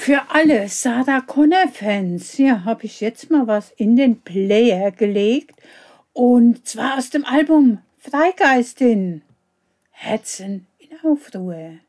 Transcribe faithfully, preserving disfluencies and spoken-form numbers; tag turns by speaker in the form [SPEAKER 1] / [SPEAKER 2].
[SPEAKER 1] Für alle Sarah Connor-Fans, hier habe ich jetzt mal was in den Player gelegt. Und zwar aus dem Album Freigeistin. Herzen in Aufruhr.